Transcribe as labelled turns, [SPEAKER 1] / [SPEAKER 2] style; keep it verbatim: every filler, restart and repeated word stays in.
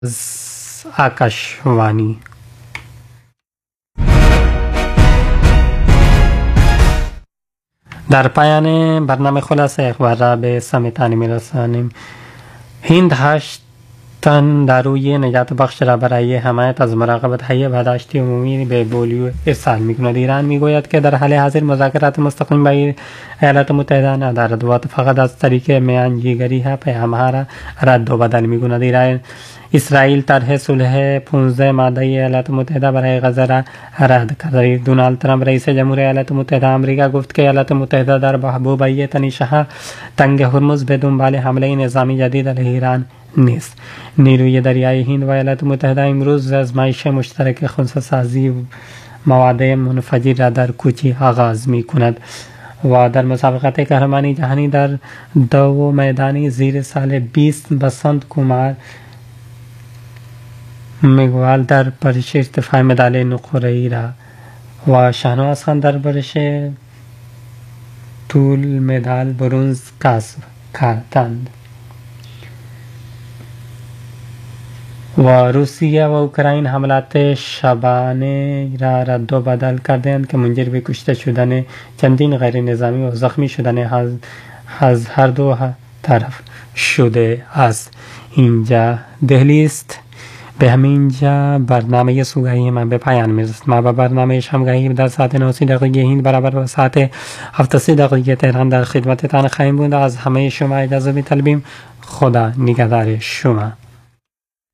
[SPEAKER 1] از آکاشوانی. در پایان برنامه خلاصه اخبار را به سمتانی می رسانیم. هند هشت تن داروی نجات بخش را برای حمایت از مراقبت هیئت بهداشت عمومی به پولیو ارسال می کند. ایران می گوید که در حال حاضر مذاکرات مستقیم با ایالات متحده ندارد و فقط از طریق میانجیگری ها پیامها را رد و بدل می کند. ایران اسرائیل طرح صلح پانزده ماده ایالات متحده برای غزه را رد کرد. دونالد ترامپ رئیس جمهور ایالات متحده آمریکا گفت که ایالات متحده در محبوبیت تنیشها تنگ هرمز به دنبال حمله نظامی جدید علیه ایران نیست. نیروی دریایی هند و ایالات متحده امروز آزمایش مشترک خنثی‌سازی مواد منفجر را در کوچی آغاز می کند و در مسابقات قهرمانی جهانی در دو میدانی زیر سال بیست بسنت کومار میگوال در پرش ارتفاع مدال نقره‌ای را و شاهنواز خان در پرش طول مدال برنز کسب کردند. و روسیه و اوکراین حملات شبانه را رد و بدل کردند که منجر به کشته شدن چندین غیر نظامی و زخمی شدن از هر دو طرف شده است. اینجا دهلی است. به همینجا برنامه صبحگاهی من به پایان میرسد. ما با برنامه شامگاهی در ساعت نه و سی دقیقه هند برابر با ساعت هفت و سی دقیقه تهران در خدمتتان خواهیم بود. از همه شما اجازه می‌طلبیم. خدا نگهدار شما.